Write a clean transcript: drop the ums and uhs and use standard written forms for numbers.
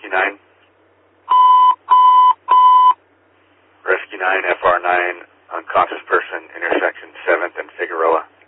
Rescue 9. Rescue 9, FR9, unconscious person, intersection 7th and Figueroa.